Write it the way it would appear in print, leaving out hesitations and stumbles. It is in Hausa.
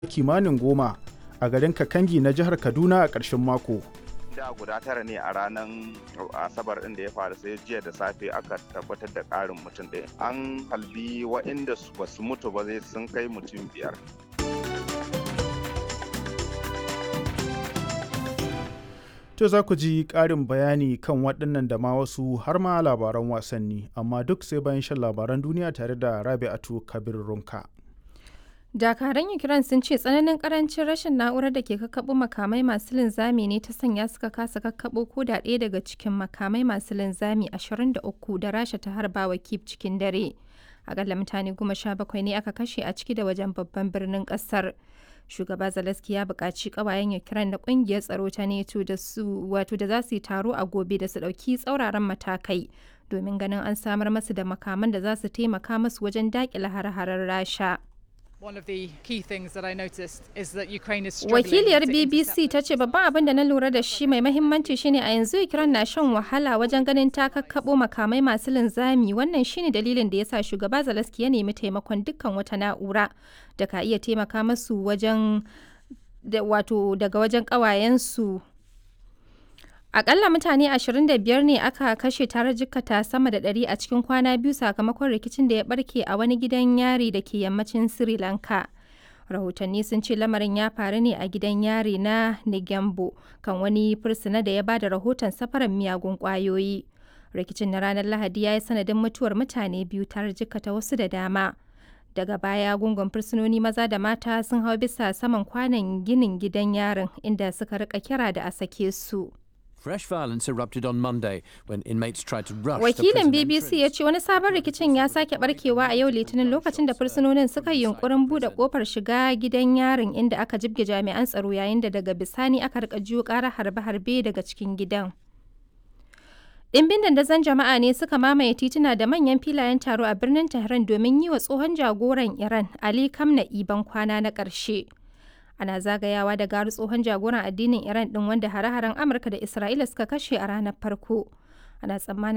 kimanin 10 a garin Kakangi na jihar Kaduna a ƙarshen mako. Da guda 9 ne a ranar Asabar ɗin da ya faru, sai jiya da safe aka tabbatar da ƙarin mutum ɗaya. An halbi waɗanda ba su mutu ba sun kai mutum 5. To za ku ji ƙarin bayani kan waɗannan da ma wasu har ma labaran wasanni, amma duk sai bayan shan labaran duniya tare da Rabi'atu Kabir Runka. Dakaran Ukraine sun ce tsananin karancin rashin na'urar da ke kakkaɓo makamai masu linzami ne ta sanya suka kasa kakkaɓo ko da ɗaya daga cikin makamai masu linzami 23 da Rasha ta harba wa Kyiv cikin dare. Akalla mutane 17 ne aka kashe a ciki da wajen babban birnin ƙasar. Shugaba Zelensky ya buƙaci ƙawayen Ukraine da ƙungiyar tsaro ta NATO da za su yi taro a gobe da su ɗauki tsauraran matakai domin ganin an samar masu da makaman da za su taimaka masu wajen daƙile hare-haren Rasha. Wakiliyar BBC ta ce babban abin da na lura da shi mai mahimmanci shine a yanzu Ukraine na shan wahala wajen ganin ta kakkaɓo makamai masu linzami. Wannan shine dalilin da ya sa shugaba Zelensky ya nemi taimakon dukkan wata na'ura da ka iya taimaka masu wajen daga wajen ƙawayensu. Akalla mutane 25 ne aka kashe tare jikkata sama da 100 a cikin kwana biyu sakamakon rikicin da ya barke a wani gidan yari da ke yammacin Sri Lanka. Rahotanni sun ce lamarin ya faru ne a gidan yari na Negombo kan wani fursuna da ya bada rahoton safaran miyagun kwayoyi. Rikicin na ranar Lahadi ya yi sanadin mutuwar mutane biyu tare jikkata wasu da dama. Daga baya gungun fursunoni maza da mata sun hau bisa saman kwanon ginin gidan yarin inda suka rika kira da a sake su. Fresh violence erupted on Monday when inmates tried to rush Wakilin BBC ya ce wani sabon rikicin ya sake barkewa a yau Litinin lokacin da fursunonin suka yi yunkurin bude kofar shiga gidan yarin inda aka jibge jami'an tsaro yayin da daga bisani aka rika jiyo ƙarar harbe-harbe daga cikin gidan. Ɗimbin dandazon jama'a ne suka mamaye tituna da manyan filayen taro a birnin Tehran domin yi wa tsohon jagoran Iran Ali Khamenei ban kwana na ƙarshe. Ana zagayawa da garu tsohon jagoran addinin Iran ɗin wanda hare-haren Amurka da Isra'ila suka kashe a ranar farko. Ana tsammanin